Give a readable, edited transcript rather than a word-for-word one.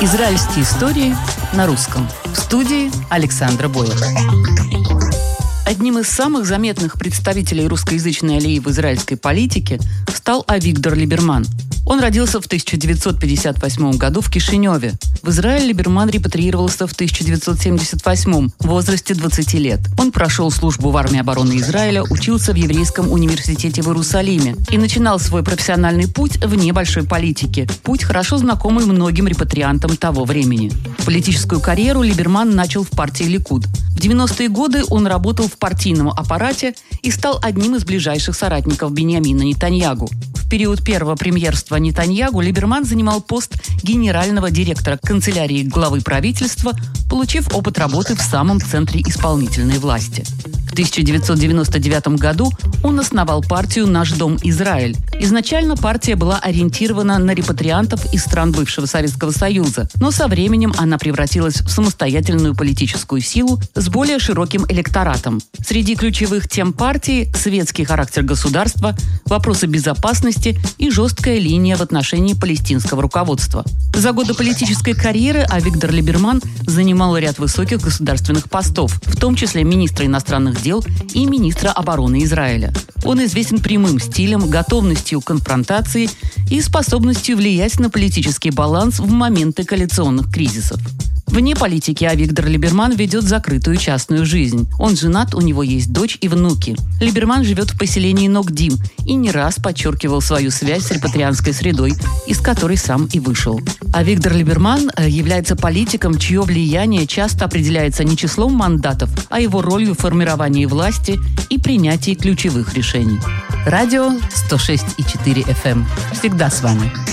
Израильские истории на русском. В студии Александра Боева. Одним из самых заметных представителей русскоязычной аллеи в израильской политике стал Авигдор Либерман. Он родился в 1958 году в Кишиневе. В Израиль Либерман репатриировался в 1978 в возрасте 20 лет. Он прошел службу в армии обороны Израиля, учился в еврейском университете в Иерусалиме и начинал свой профессиональный путь вне большой политики. Путь, хорошо знакомый многим репатриантам того времени. Политическую карьеру Либерман начал в партии Ликуд. В 90-е годы он работал в партийном аппарате и стал одним из ближайших соратников Биньямина Нетаньягу. В период первого премьерства Нетаньягу Либерман занимал пост генерального директора канцелярии главы правительства, получив опыт работы в самом центре исполнительной власти. В 1999 году он основал партию «Наш дом Израиль». Изначально партия была ориентирована на репатриантов из стран бывшего Советского Союза, но со временем она превратилась в самостоятельную политическую силу с более широким электоратом. Среди ключевых тем партии – светский характер государства, вопросы безопасности и жесткая линия в отношении палестинского руководства. За годы политической карьеры Авигдор Либерман занимал ряд высоких государственных постов, в том числе министра иностранных дел и министра обороны Израиля. Он известен прямым стилем, готовностью к конфронтации и способностью влиять на политический баланс в моменты коалиционных кризисов. Вне политики Авигдор Либерман ведет закрытую частную жизнь. Он женат, у него есть дочь и внуки. Либерман живет в поселении Нокдим и не раз подчеркивал свою связь с репатрианской средой, из которой сам и вышел. Авигдор Либерман является политиком, чье влияние часто определяется не числом мандатов, а его ролью в формировании власти и принятии ключевых решений. Радио 106,4 FM. Всегда с вами.